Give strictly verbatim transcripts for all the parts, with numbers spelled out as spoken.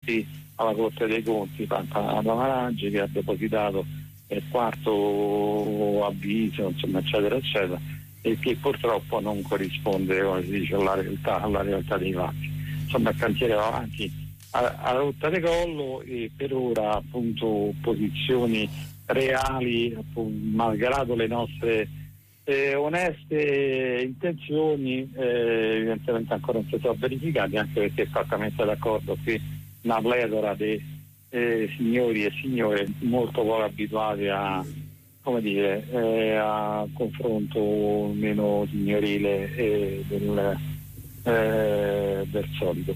tutti alla Corte dei Conti, Pampa Maranghi, che ha depositato il quarto avviso, insomma, eccetera, eccetera, e che purtroppo non corrisponde, come si dice, alla realtà, alla realtà dei fatti. Insomma, il cantiere va avanti a rotta di collo e per ora appunto posizioni reali, appunto, malgrado le nostre eh, oneste intenzioni, eh, evidentemente ancora non si sono verificati, anche perché è esattamente d'accordo qui una pletora di eh, signori e signore molto poco abituati a, come dire, eh, a confronto meno signorile eh, del, eh, del solito.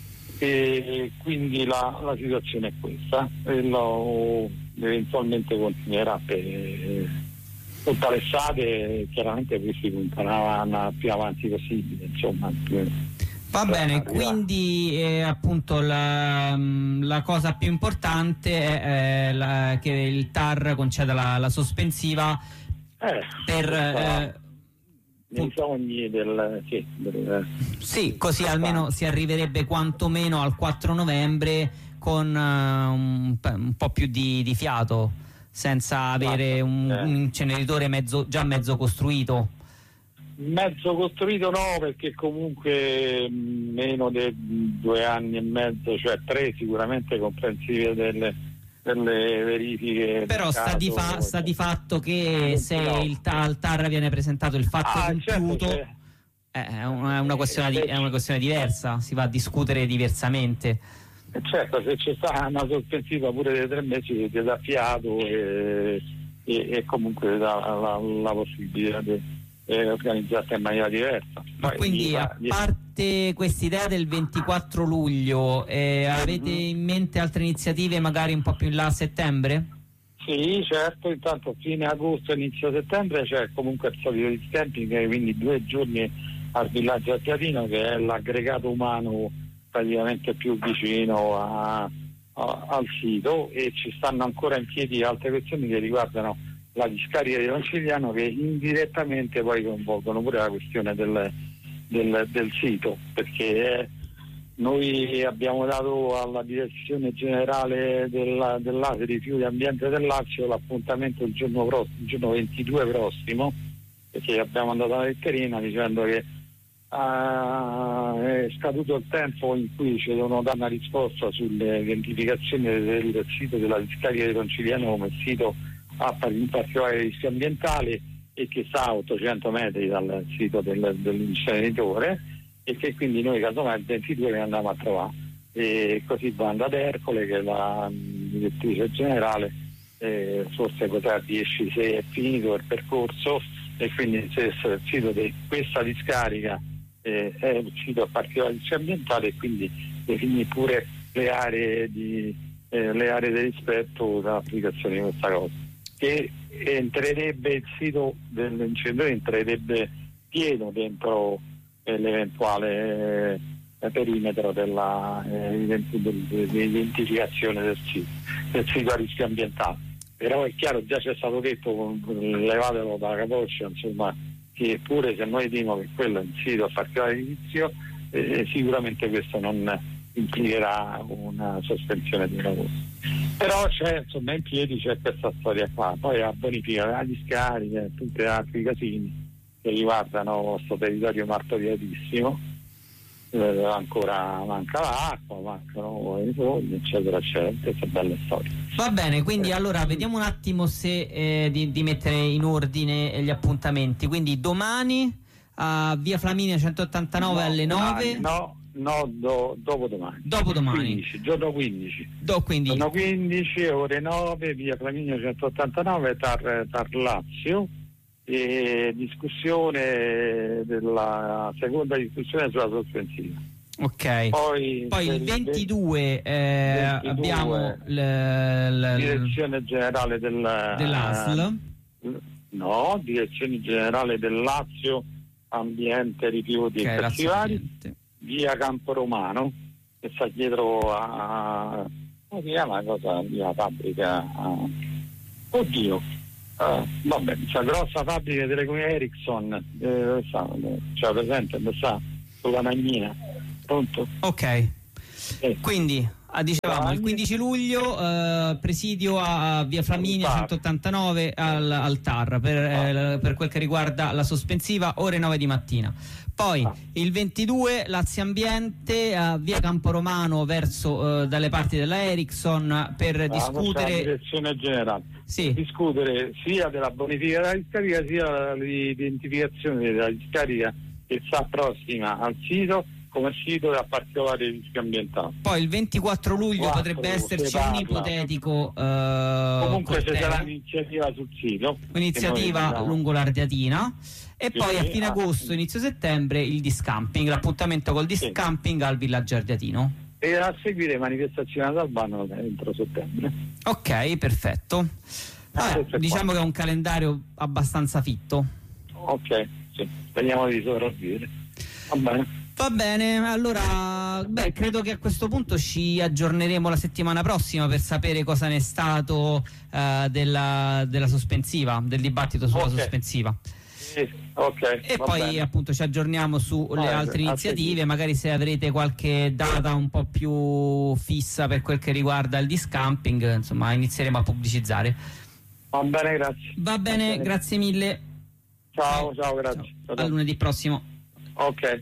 E quindi la, la situazione è questa, e lo, eventualmente continuerà per tutta l'estate, chiaramente questi punteranno più avanti possibile, insomma. Va bene, arriva. Quindi eh, appunto la, la cosa più importante è eh, la, che il T A R conceda la, la sospensiva eh, per... Eh, nei sogni del sì, del, sì, così almeno si arriverebbe quantomeno al quattro novembre con uh, un, un po' più di, di fiato, senza avere un, un inceneritore mezzo, già mezzo costruito. Mezzo costruito no, perché comunque meno di due anni e mezzo, cioè tre sicuramente comprensive delle per le verifiche. Però sta, di, fa, sta di fatto che se no. il, ta, il T A R viene presentato il fatto ah, compiuto, certo, è, una, è, una questione di, è una questione diversa, si va a discutere diversamente. Certo, se c'è stata una sospensiva pure dei tre mesi ti dà fiato e, e, e comunque dà la, la possibilità di eh, organizzarsi in maniera diversa. Ma Poi quindi gli, a parte quest'idea del ventiquattro luglio eh, mm-hmm. avete in mente altre iniziative magari un po' più in là a settembre? Sì, certo, intanto fine agosto, inizio settembre c'è comunque il solito discamping, quindi due giorni al villaggio Archiatino, che è l'aggregato umano praticamente più vicino a, a, al sito, e ci stanno ancora in piedi altre questioni che riguardano la discarica di Roncigliano, che indirettamente poi coinvolgono pure la questione del, del, del sito, perché eh, noi abbiamo dato alla direzione generale della, dell'A S E Rifiuti Ambiente del Lazio l'appuntamento il giorno, prossimo, il giorno ventidue prossimo, perché abbiamo mandato una letterina dicendo che uh, è scaduto il tempo in cui ci devono dare una risposta sulle identificazioni del, del sito della discarica di Roncigliano come sito a in particolare rischio ambientale, e che sta a ottocento metri dal sito del, dell'inceneritore, e che quindi noi casomai il ventidue ne andiamo a trovare, e così banda ad Ercole, che è la direttrice generale, eh, forse potrà dirci se è finito il percorso, e quindi se il sito di questa discarica eh, è un sito a particolare rischio ambientale, e quindi definì pure le aree di eh, le aree di rispetto dall'applicazione di questa cosa, che entrerebbe il sito dell'incendio entrerebbe pieno dentro eh, l'eventuale eh, perimetro della eh, identificazione del sito, del sito a rischio ambientale. Però è chiaro, già c'è stato detto, levatelo dalla capoccia, insomma, che pure se noi diciamo che quello è un sito a particolare inizio, eh, sicuramente questo non implicherà una sospensione di lavoro. Però c'è, insomma, in piedi c'è questa storia qua, poi a bonifica la discarica e tutti altri casini che riguardano questo territorio martoriatissimo, eh, ancora manca l'acqua, mancano i fogli, eccetera eccetera, queste belle storie. Va bene, quindi eh. allora vediamo un attimo se eh, di, di mettere in ordine gli appuntamenti. Quindi domani a via Flaminia centottantanove no, alle nove. No, no, do, dopodomani. Dopodomani. quindici, giorno quindici. Do quindici. Giorno quindici, ore nove, via Flaminia centottantanove, Tar, Tar Lazio. E discussione della seconda discussione sulla sospensiva. Ok. Poi, Poi il ventidue, eh, ventidue abbiamo la direzione generale del, dell'A S L. No, direzione generale del Lazio Ambiente, Rifiuti okay, e Festivari, via Campo Romano, che sta dietro a, come si chiama la cosa, la fabbrica a, oddio Uh, vabbè, c'è grossa fabbrica di telecomuni Ericsson, eh, c'è presente, sa, sulla Magnina, pronto? Ok, eh. quindi Ah, dicevamo il quindici luglio, eh, presidio a, a via Flaminia centottantanove al, al T A R per, eh, per quel che riguarda la sospensiva, ore nove di mattina. Poi il ventidue Lazio Ambiente a via Camporomano verso eh, dalle parti della Ericsson per ah, discutere la direzione generale. Sì. Discutere sia della bonifica della discarica sia dell'identificazione della discarica che sta prossima al sito come sito a particolare rischio ambientale. Poi il ventiquattro luglio quattro, potrebbe esserci un ipotetico eh, comunque corteo. Ci sarà un'iniziativa sul sito, un'iniziativa lungo l'Ardeatina e sì, poi a fine ah, agosto, inizio settembre il discamping, l'appuntamento col discamping sì. al villaggio Ardeatino. E a seguire manifestazioni ad Albano entro settembre. Ok, perfetto. Vabbè, ah, diciamo qua. Che è un calendario abbastanza fitto. Ok, sì. Speriamo di sopravvivere. Va bene. Va bene, allora beh, credo che a questo punto ci aggiorneremo la settimana prossima per sapere cosa ne è stato uh, della, della sospensiva, del dibattito sulla okay. sospensiva. Sì, okay, e poi bene. Appunto ci aggiorniamo sulle ah, altre iniziative, magari se avrete qualche data un po' più fissa per quel che riguarda il discamping, insomma inizieremo a pubblicizzare. Va bene, grazie. Va bene, Va bene. grazie mille. Ciao, ciao, grazie. Ciao. A lunedì prossimo. Ok.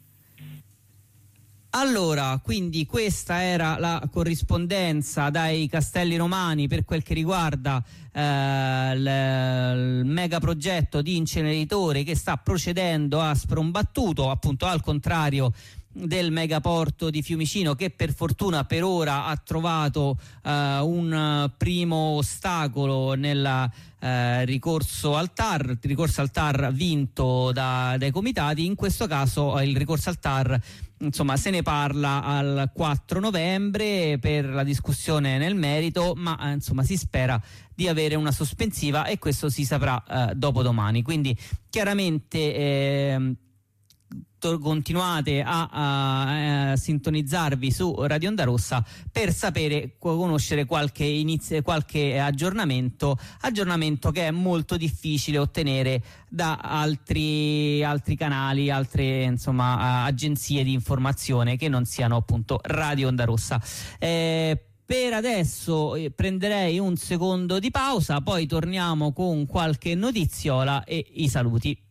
Allora, quindi questa era la corrispondenza dai Castelli Romani per quel che riguarda eh, il, il mega progetto di inceneritore che sta procedendo a sprombattuto, appunto al contrario del megaporto di Fiumicino, che per fortuna per ora ha trovato eh, un primo ostacolo nel eh, ricorso al T A R, il ricorso al T A R vinto da, dai comitati. In questo caso il ricorso al T A R, insomma, se ne parla al quattro novembre per la discussione nel merito, ma eh, insomma si spera di avere una sospensiva e questo si saprà eh, dopodomani. Quindi chiaramente eh, continuate a, a, a sintonizzarvi su Radio Onda Rossa per sapere, conoscere qualche inizio, qualche aggiornamento aggiornamento che è molto difficile ottenere da altri altri canali, altre insomma agenzie di informazione che non siano appunto Radio Onda Rossa. Eh, Per adesso eh, prenderei un secondo di pausa, poi torniamo con qualche notiziola e i saluti.